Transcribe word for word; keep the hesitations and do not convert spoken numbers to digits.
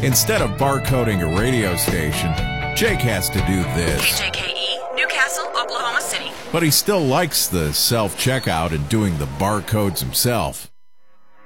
Instead of barcoding a radio station, Jake has to do this. K J K E, Newcastle, Oklahoma City. But he still likes the self-checkout and doing the barcodes himself.